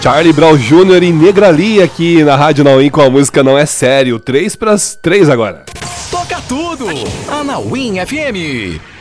Charlie Brown Jr. e Negrali aqui na Rádio Nauim com a música Não É Sério. 3 para as 3 agora. Toca tudo! A Nauim FM.